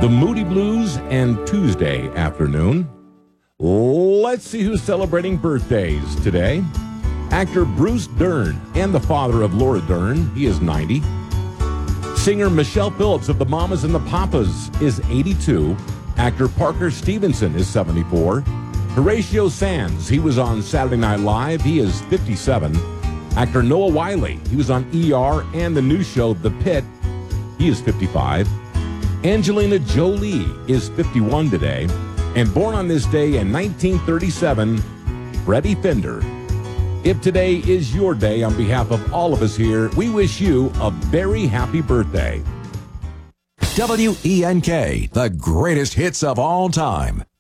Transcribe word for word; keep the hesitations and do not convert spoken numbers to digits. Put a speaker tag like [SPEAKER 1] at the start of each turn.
[SPEAKER 1] The Moody Blues and Tuesday afternoon. Let's see who's celebrating birthdays today. Actor Bruce Dern and the father of Laura Dern, he is ninety. Singer Michelle Phillips of the Mamas and the Papas is eighty-two. Actor Parker Stevenson is seventy-four. Horatio Sands, he was on Saturday Night Live, he is fifty-seven. Actor Noah Wiley, he was on E R and the new show The Pit, he is fifty-five. Angelina Jolie is fifty-one today. And born on this day in nineteen thirty-seven, Freddie Fender. If today is your day, on behalf of all of us here, we wish you a very happy birthday.
[SPEAKER 2] W E N K, the greatest hits of all time.